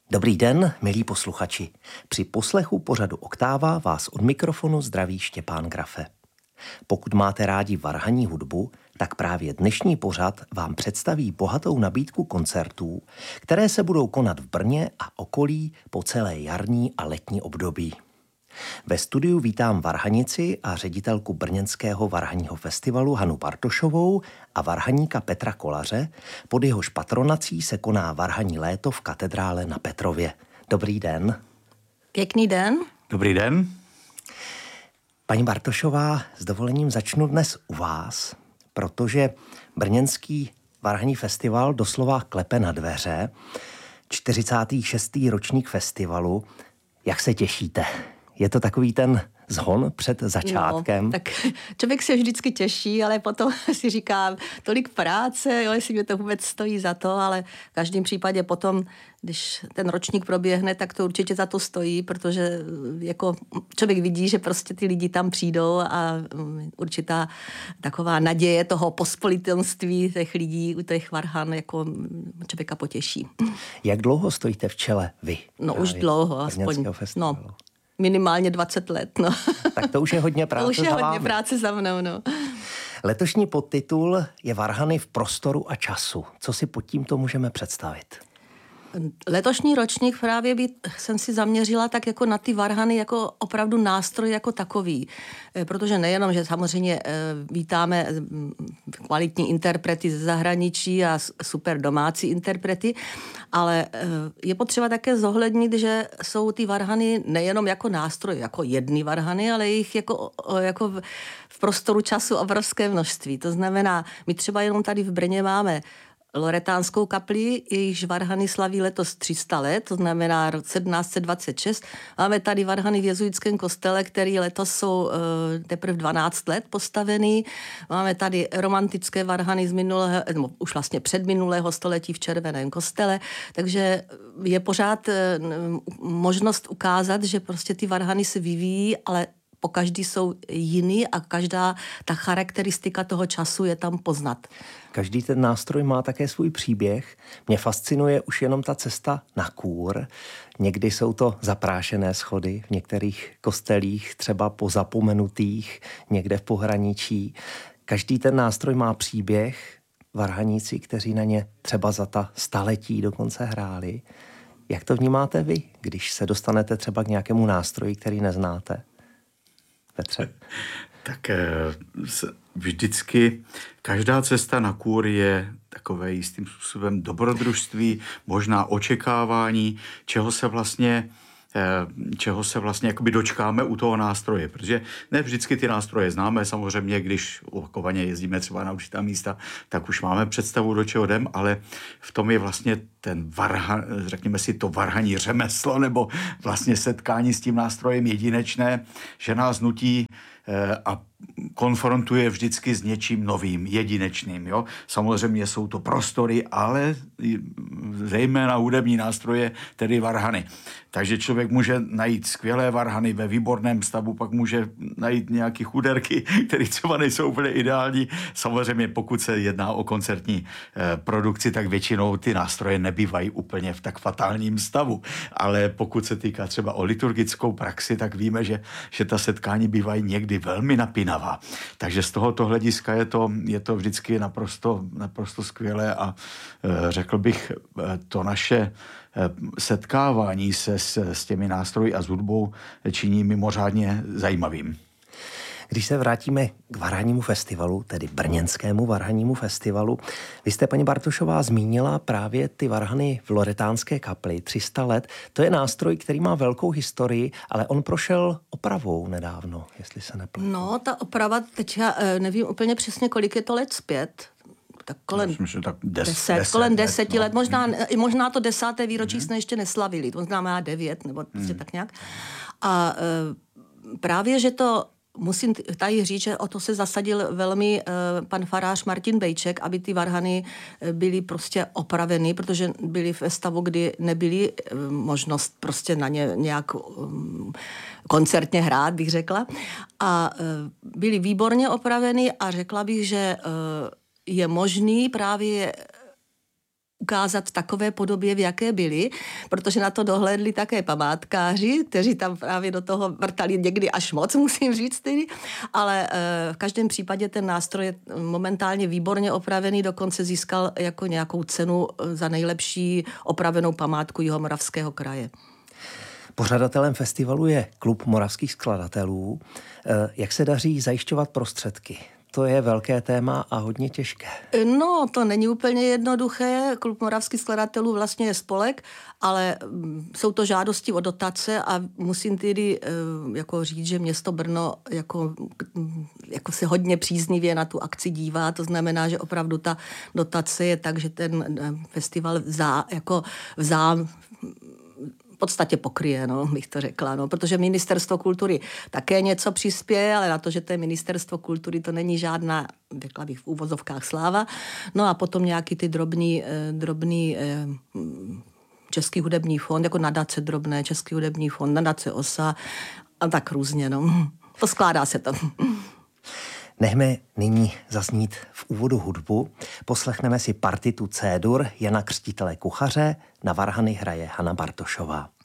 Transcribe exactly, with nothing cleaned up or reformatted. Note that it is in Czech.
Dobrý den, milí posluchači. Při poslechu pořadu Oktáva vás od mikrofonu zdraví Štěpán Grafe. Pokud máte rádi varhanní hudbu, tak právě dnešní pořad vám představí bohatou nabídku koncertů, které se budou konat v Brně a okolí po celé jarní a letní období. Ve studiu vítám varhanici a ředitelku brněnského varhanního festivalu Hanu Bartošovou a varhaníka Petra Kolaře, pod jehož patronací se koná varhanní léto v katedrále na Petrově. Dobrý den. Pěkný den. Dobrý den. Paní Bartošová, s dovolením začnu dnes u vás, protože brněnský varhanní festival doslova klepe na dveře. čtyřicátý šestý ročník festivalu. Jak se těšíte? Je to takový ten zhon před začátkem? No, tak člověk se vždycky těší, ale potom si říká tolik práce, jo, jestli mě to vůbec stojí za to, ale v každém případě potom, když ten ročník proběhne, tak to určitě za to stojí, protože jako člověk vidí, že prostě ty lidi tam přijdou a určitá taková naděje toho pospolitelství těch lidí u těch varhan jako člověka potěší. Jak dlouho stojíte v čele vy? No už dlouho, aspoň. No. Minimálně dvacet let, no. Tak to už je hodně práce to už je za hodně vámi. práce za mnou, no. Letošní podtitul je Varhany v prostoru a času. Co si pod tímto můžeme představit? Letošní ročník právě by, jsem si zaměřila tak jako na ty varhany jako opravdu nástroj jako takový. Protože nejenom, že samozřejmě vítáme kvalitní interprety ze zahraničí a super domácí interprety, ale je potřeba také zohlednit, že jsou ty varhany nejenom jako nástroj, jako jedny varhany, ale jich jako, jako v prostoru času obrovské množství. To znamená, my třeba jenom tady v Brně máme Loretánskou kapli, jejíž varhany slaví letos tři sta let, to znamená rok sedmnáct set dvacet šest. Máme tady varhany v jezuitském kostele, který letos jsou uh, teprve dvanáct let postavený. Máme tady romantické varhany z minulého, no, už vlastně předminulého století v Červeném kostele, takže je pořád uh, možnost ukázat, že prostě ty varhany se vyvíjí, ale po každý jsou jiný a každá ta charakteristika toho času je tam poznat. Každý ten nástroj má také svůj příběh. Mě fascinuje už jenom ta cesta na kůr. Někdy jsou to zaprášené schody, v některých kostelích třeba pozapomenutých, někde v pohraničí. Každý ten nástroj má příběh. Varhaníci, kteří na ně třeba za ta staletí dokonce hráli. Jak to vnímáte vy, když se dostanete třeba k nějakému nástroji, který neznáte? Petře? Tak vždycky každá cesta na kůr je takové jistým způsobem dobrodružství, možná očekávání, čeho se vlastně čeho se vlastně jakoby dočkáme u toho nástroje, protože ne vždycky ty nástroje známe, samozřejmě, když opakovaně jezdíme třeba na určitá místa, tak už máme představu, do čeho jdem, ale v tom je vlastně ten varhan, řekněme si to varhaní řemeslo, nebo vlastně setkání s tím nástrojem jedinečné, že nás nutí a konfrontuje vždycky s něčím novým, jedinečným. Jo? Samozřejmě jsou to prostory, ale zejména hudební nástroje, tedy varhany. Takže člověk může najít skvělé varhany ve výborném stavu, pak může najít nějaké chuderky, které třeba nejsou úplně ideální. Samozřejmě pokud se jedná o koncertní eh, produkci, tak většinou ty nástroje nebývají úplně v tak fatálním stavu. Ale pokud se týká třeba o liturgickou praxi, tak víme, že, že ta setkání bývají někdy velmi napínavá. Takže z tohoto hlediska je to, je to vždycky naprosto, naprosto skvělé a e, řekl bych, to naše e, setkávání se s, s těmi nástroji a s hudbou činí mimořádně zajímavým. Když se vrátíme k varhannímu festivalu, tedy brněnskému varhannímu festivalu, vy jste, paní Bartošová, zmínila právě ty varhany v Loretánské kapli, tři sta let. To je nástroj, který má velkou historii, ale on prošel opravou nedávno, jestli se nepletu. No, ta oprava, teď já nevím úplně přesně, kolik je to let zpět. Tak kolem, myslím, tak des, deset, deset, kolem let, deseti no. let, možná, možná to desáté výročí mm. jsme ještě neslavili, to znamená devět, nebo prostě mm. tak nějak. A e, právě, že to musím tady říct, že o to se zasadil velmi uh, pan farář Martin Bejček, aby ty varhany byly prostě opraveny, protože byly ve stavu, kdy nebyly uh, možnost prostě na ně nějak um, koncertně hrát, bych řekla. A uh, byly výborně opraveny a řekla bych, že uh, je možný právě ukázat v takové podobě, v jaké byly, protože na to dohlédli také památkáři, kteří tam právě do toho vrtali někdy až moc, musím říct tedy, ale v každém případě ten nástroj je momentálně výborně opravený, dokonce získal jako nějakou cenu za nejlepší opravenou památku Jihomoravského kraje. Pořadatelem festivalu je Klub moravských skladatelů. Jak se daří zajišťovat prostředky? To je velké téma a hodně těžké. No, to není úplně jednoduché. Klub moravských skladatelů vlastně je spolek, ale jsou to žádosti o dotace a musím tedy jako říct, že město Brno jako, jako se hodně příznivě na tu akci dívá. To znamená, že opravdu ta dotace je tak, že ten festival vzá, jako vzá v podstatě pokryje, no, bych to řekla, no, protože Ministerstvo kultury také něco přispěje, ale na to, že to je Ministerstvo kultury, to není žádná, řekla bych v úvozovkách sláva. No a potom nějaký ty drobný, drobný eh, Český hudební fond, jako nadace drobné, Český hudební fond, nadace O S A a tak různě, no. Poskládá se to. Nechme nyní zaznít v úvodu hudbu. Poslechneme si partitu C-dur Jana Křtitele Kuchaře, na varhany hraje Hana Bartošová.